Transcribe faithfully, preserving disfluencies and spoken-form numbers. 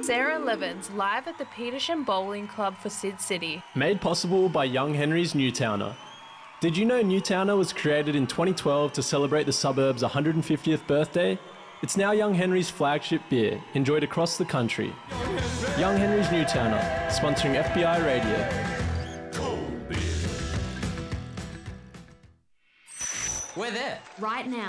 Sarah Levins, live at the Petersham Bowling Club for Sid City. Made possible by Young Henry's Newtowner. Did you know Newtowner was created in twenty twelve to celebrate the suburb's one hundred fiftieth birthday? It's now Young Henry's flagship beer, enjoyed across the country. Young Henry's Newtowner, sponsoring F B I Radio. We're there. Right now.